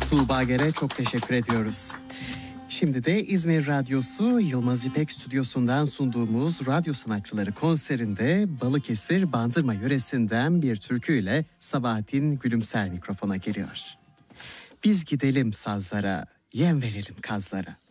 Tuğba Ger'e çok teşekkür ediyoruz. Şimdi de İzmir Radyosu Yılmaz İpek Stüdyosu'ndan sunduğumuz Radyo Sanatçıları konserinde Balıkesir Bandırma yöresinden bir türküyle Sabahattin Gülümser mikrofona geliyor. Biz gidelim sazlara, yem verelim kazlara.